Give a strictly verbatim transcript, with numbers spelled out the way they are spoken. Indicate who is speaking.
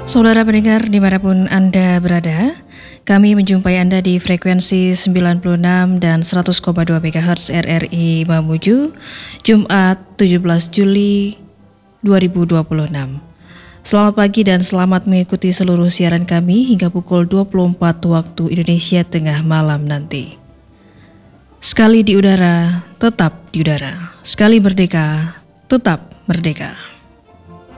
Speaker 1: Saudara pendengar dimanapun Anda berada, kami menjumpai Anda di frekuensi sembilan puluh enam dan seratus koma dua megahertz R R I Mamuju, Jumat tujuh belas Juli dua ribu dua puluh enam. Selamat pagi dan selamat mengikuti seluruh siaran kami hingga pukul dua puluh empat waktu Indonesia Tengah malam nanti. Sekali di udara, tetap di udara. Sekali merdeka, tetap merdeka.